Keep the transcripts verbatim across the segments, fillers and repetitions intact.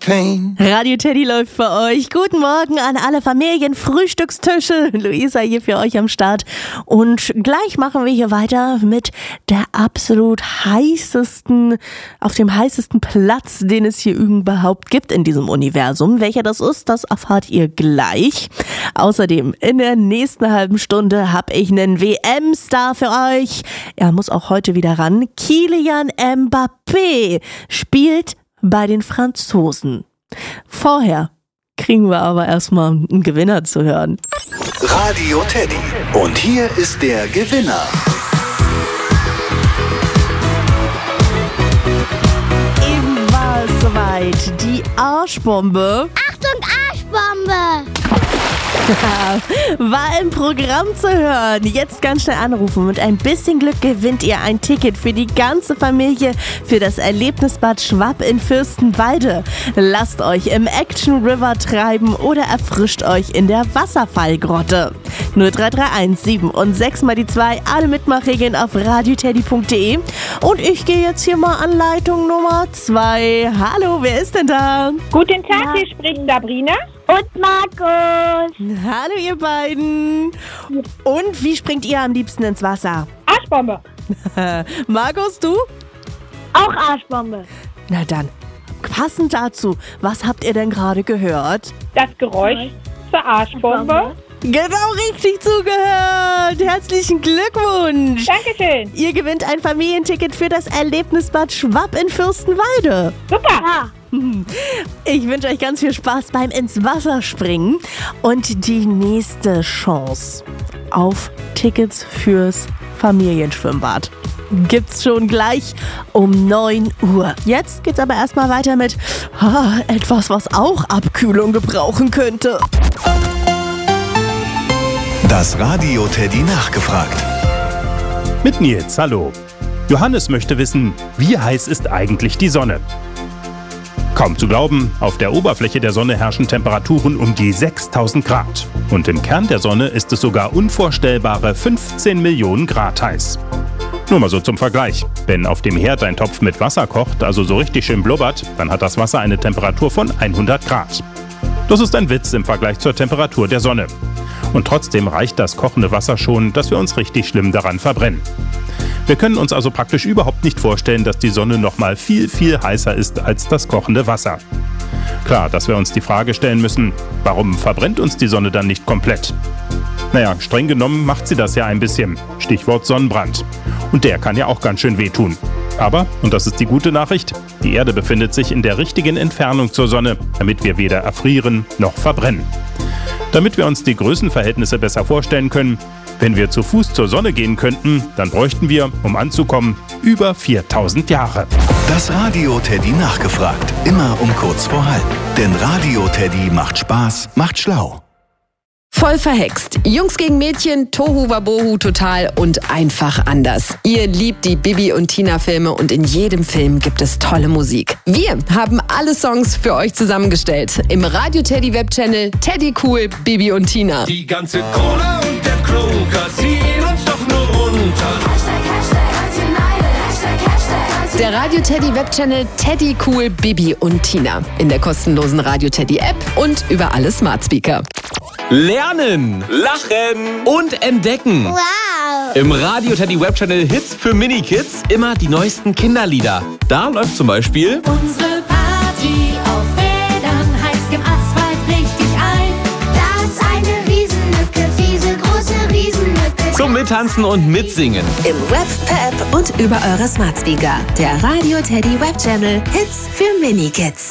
pain. Radio Teddy läuft für euch. Guten Morgen an alle Familienfrühstückstische. Luisa hier für euch am Start. Und gleich machen wir hier weiter mit der absolut heißesten, auf dem heißesten Platz, den es hier überhaupt gibt in diesem Universum. Welcher das ist, das erfahrt ihr gleich. Außerdem in der nächsten halben Stunde habe ich einen W M-Star für euch. Er muss auch heute wieder ran. Kylian Mbappé spielt bei den Franzosen. Vorher kriegen wir aber erstmal einen Gewinner zu hören. Radio Teddy. Und hier ist der Gewinner. Eben war es soweit. Die Arschbombe. Achtung, Arschbombe! War im Programm zu hören. Jetzt ganz schnell anrufen. Mit ein bisschen Glück gewinnt ihr ein Ticket für die ganze Familie für das Erlebnisbad Schwapp in Fürstenwalde. Lasst euch im Action River treiben oder erfrischt euch in der Wasserfallgrotte. null drei drei eins sieben und sechs mal die zwei. Alle Mitmachregeln auf radioteddy punkt de. Und ich gehe jetzt hier mal an Leitung Nummer zwei. Hallo, wer ist denn da? Guten Tag, ja. Hier spricht Sabrina. Und Markus. Hallo ihr beiden. Und wie springt ihr am liebsten ins Wasser? Arschbombe. Markus, du? Auch Arschbombe. Na dann, passend dazu, was habt ihr denn gerade gehört? Das Geräusch zur Arschbombe. Genau richtig zugehört. Herzlichen Glückwunsch. Dankeschön. Ihr gewinnt ein Familienticket für das Erlebnisbad Schwapp in Fürstenwalde. Super. Ja. Ich wünsche euch ganz viel Spaß beim ins Wasser springen. Und die nächste Chance auf Tickets fürs Familienschwimmbad gibt's schon gleich um neun Uhr. Jetzt geht's aber erstmal weiter mit ah, etwas, was auch Abkühlung gebrauchen könnte. Das Radio Teddy nachgefragt. Mit Nils, hallo. Johannes möchte wissen, wie heiß ist eigentlich die Sonne? Kaum zu glauben, auf der Oberfläche der Sonne herrschen Temperaturen um die sechstausend Grad. Und im Kern der Sonne ist es sogar unvorstellbare fünfzehn Millionen Grad heiß. Nur mal so zum Vergleich. Wenn auf dem Herd ein Topf mit Wasser kocht, also so richtig schön blubbert, dann hat das Wasser eine Temperatur von hundert Grad. Das ist ein Witz im Vergleich zur Temperatur der Sonne. Und trotzdem reicht das kochende Wasser schon, dass wir uns richtig schlimm daran verbrennen. Wir können uns also praktisch überhaupt nicht vorstellen, dass die Sonne noch mal viel, viel heißer ist als das kochende Wasser. Klar, dass wir uns die Frage stellen müssen, warum verbrennt uns die Sonne dann nicht komplett? Naja, streng genommen macht sie das ja ein bisschen. Stichwort Sonnenbrand. Und der kann ja auch ganz schön wehtun. Aber, und das ist die gute Nachricht, die Erde befindet sich in der richtigen Entfernung zur Sonne, damit wir weder erfrieren noch verbrennen. Damit wir uns die Größenverhältnisse besser vorstellen können, wenn wir zu Fuß zur Sonne gehen könnten, dann bräuchten wir, um anzukommen, über viertausend Jahre. Das Radio Teddy nachgefragt. Immer um kurz vor halb. Denn Radio Teddy macht Spaß, macht schlau. Voll verhext. Jungs gegen Mädchen, Tohu Wabohu total und einfach anders. Ihr liebt die Bibi und Tina Filme und in jedem Film gibt es tolle Musik. Wir haben alle Songs für euch zusammengestellt. Im Radio Teddy Webchannel Teddy Cool, Bibi und Tina. Die ganze Cola und der Kroger ziehen uns doch nur runter. Der Radio Teddy Webchannel Teddy Cool, Bibi und Tina. In der kostenlosen Radio Teddy App und über alle Smart Speaker. Lernen, lachen und entdecken. Wow! Im Radio Teddy Webchannel Hits für Mini-Kids immer die neuesten Kinderlieder. Da läuft zum Beispiel Unsere Party auf Rädern heizt im Asphalt richtig ein. Da ist eine Riesenlücke, fiese große Riesenlücke. zum Mittanzen und Mitsingen. Im Web, per App und über eure Smart Speaker. Der Radio Teddy Webchannel Hits für Mini-Kids.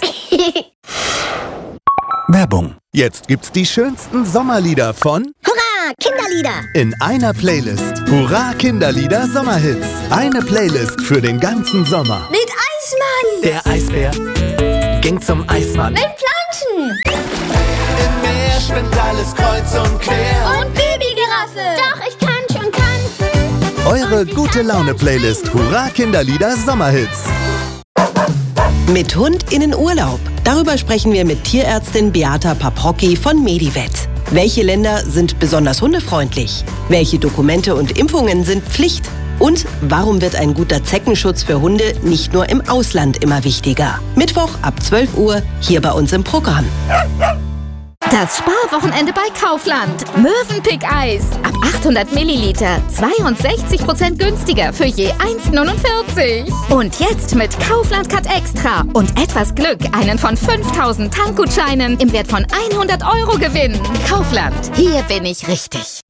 Werbung. Jetzt gibt's die schönsten Sommerlieder von Hurra, Kinderlieder! in einer Playlist. Hurra, Kinderlieder Sommerhits. Eine Playlist für den ganzen Sommer. Mit Eismann! Der Eisbär ging zum Eismann. Mit Planschen! Im Meer schwimmt alles kreuz und quer. Und Babygiraffe! Doch, ich kann schon tanzen! Eure gute Laune-Playlist Hurra, Kinderlieder Sommerhits. Mit Hund in den Urlaub. Darüber sprechen wir mit Tierärztin Beata Paprocki von Medivet. Welche Länder sind besonders hundefreundlich? Welche Dokumente und Impfungen sind Pflicht? Und warum wird ein guter Zeckenschutz für Hunde nicht nur im Ausland immer wichtiger? Mittwoch ab zwölf Uhr hier bei uns im Programm. Das Sparwochenende bei Kaufland. Mövenpick-Eis. Ab achthundert Milliliter. zweiundsechzig Prozent günstiger für je eins neunundvierzig. Und jetzt mit Kaufland Cut Extra und etwas Glück einen von fünftausend Tankgutscheinen im Wert von hundert Euro gewinnen. Kaufland. Hier bin ich richtig.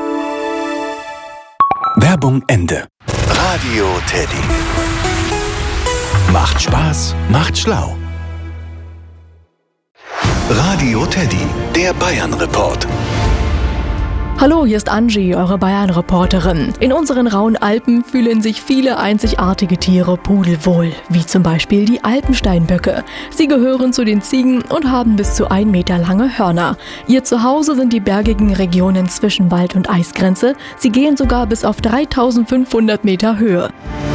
Werbung Ende. Radio Teddy. Macht Spaß, macht schlau. Radio Teddy, der Bayern-Report. Hallo, hier ist Angie, eure Bayern-Reporterin. In unseren rauen Alpen fühlen sich viele einzigartige Tiere pudelwohl, wie zum Beispiel die Alpensteinböcke. Sie gehören zu den Ziegen und haben bis zu ein Meter lange Hörner. Ihr Zuhause sind die bergigen Regionen zwischen Wald- und Eisgrenze. Sie gehen sogar bis auf dreitausendfünfhundert Meter Höhe.